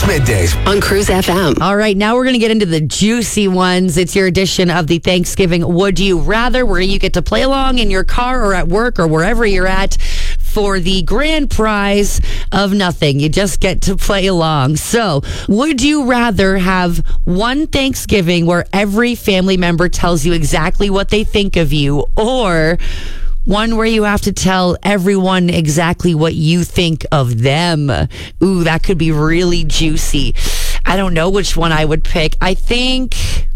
Middays on Cruise FM. All right, now we're going to get into the juicy ones. It's your edition of the Thanksgiving Would You Rather, where you get to play along in your car or at work or wherever you're at for the grand prize of nothing. You just get to play along. So, would you rather have one Thanksgiving where every family member tells you exactly what they think of you, or one where you have to tell everyone exactly what you think of them? Ooh, that could be really juicy. I don't know which one I would pick. I think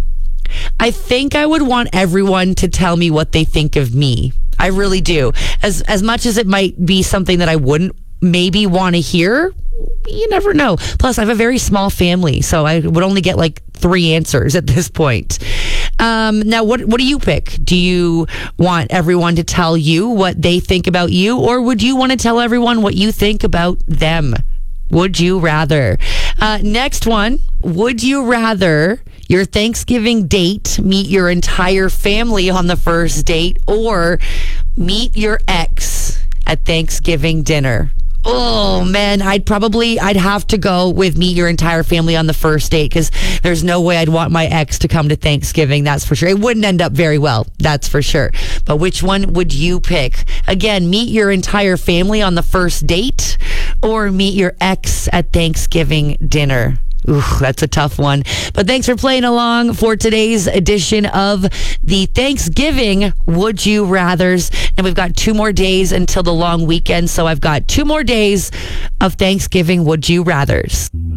I would want everyone to tell me what they think of me. I really do. As much as it might be something that I wouldn't maybe want to hear, you never know. Plus, I have a very small family, so I would only get like 3 answers at this point. Now, what do you pick? Do you want everyone to tell you what they think about you, or would you want to tell everyone what you think about them? Would you rather? Next one. Would you rather your Thanksgiving date meet your entire family on the first date, or meet your ex at Thanksgiving dinner? Oh, man, I'd have to go with meet your entire family on the first date, because there's no way I'd want my ex to come to Thanksgiving, that's for sure. It wouldn't end up very well, that's for sure. But which one would you pick? Again, meet your entire family on the first date, or meet your ex at Thanksgiving dinner? Ooh, that's a tough one. But thanks for playing along for today's edition of the Thanksgiving Would You Rathers. And we've got 2 more days until the long weekend. So I've got 2 more days of Thanksgiving Would You Rathers.